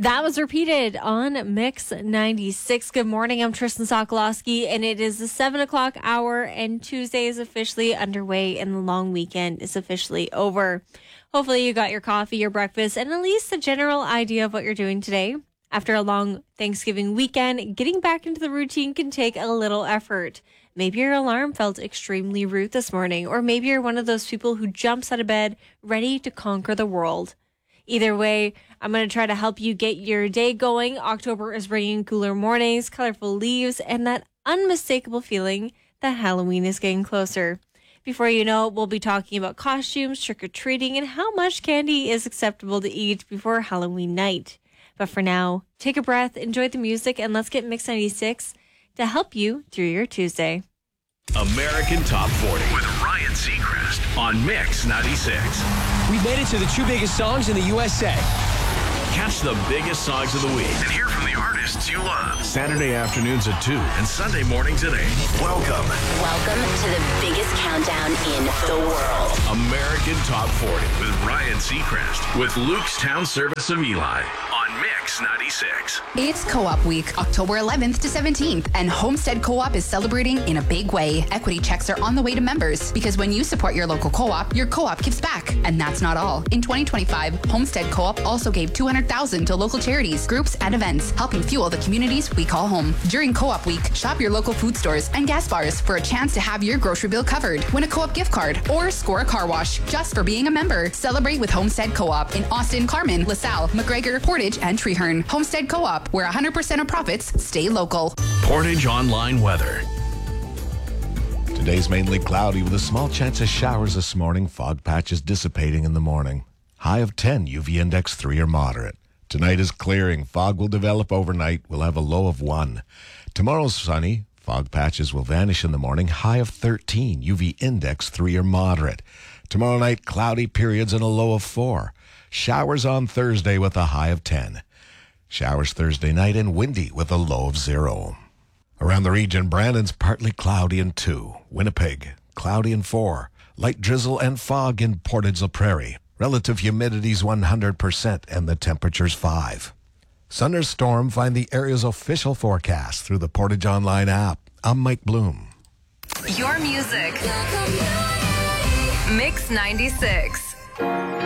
That was repeated on Mix 96. Good morning. I'm Tristan Sokolowski, and it is the 7 o'clock hour, and Tuesday is officially underway, and the long weekend is officially over. Hopefully you got your coffee, your breakfast, and at least a general idea of what you're doing today. After a long Thanksgiving weekend, getting back into the routine can take a little effort. Maybe your alarm felt extremely rude this morning, or maybe you're one of those people who jumps out of bed ready to conquer the world. Either way, I'm going to try to help you get your day going. October is bringing cooler mornings, colorful leaves, and that unmistakable feeling that Halloween is getting closer. Before you know it, we'll be talking about costumes, trick-or-treating, and how much candy is acceptable to eat before Halloween night. But for now, take a breath, enjoy the music, and let's get Mix 96 to help you through your Tuesday. American Top 40 with Ryan Seacrest on Mix 96. We made it to the two biggest songs in the USA. Catch the biggest songs of the week and hear from the artists you love. Saturday afternoons at 2 and Sunday mornings at 8. Welcome to the biggest countdown in the world. American Top 40 with Ryan Seacrest with Luke's Town Service of Eli on Mix 96. It's Co-op Week, October 11th to 17th, and Homestead Co-op is celebrating in a big way. Equity checks are on the way to members, because when you support your local co-op, your co-op gives back. And that's not all. In 2025, Homestead Co-op also gave $200,000 to local charities, groups, and events, helping fuel the communities we call home. During Co-op Week, shop your local food stores and gas bars for a chance to have your grocery bill covered, win a Co-op gift card, or score a car wash just for being a member. Celebrate with Homestead Co-op in Austin, Carmen, LaSalle, McGregor, Portage, and Treeherne. Homestead Co-op, where 100% of profits stay local. Portage Online Weather. Today's mainly cloudy with a small chance of showers this morning. Fog patches dissipating in the morning. High of 10, UV index 3 or moderate. Tonight is clearing. Fog will develop overnight. We'll have a low of 1. Tomorrow's sunny. Fog patches will vanish in the morning. High of 13, UV index 3 or moderate. Tomorrow night, cloudy periods and a low of 4. Showers on Thursday with a high of 10. Showers Thursday night and windy with a low of 0. Around the region, Brandon's partly cloudy and 2. Winnipeg, cloudy and 4. Light drizzle and fog in Portage la Prairie. Relative humidity's 100% and the temperature's 5. Thunderstorm, find the area's official forecast through the Portage Online app. I'm Mike Bloom. Your music. Mix 96.